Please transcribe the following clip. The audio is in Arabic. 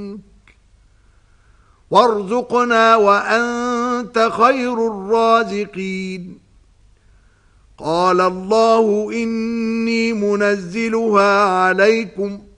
وارزقنا وأنت خير الرازقين. قال الله إني منزلها عليكم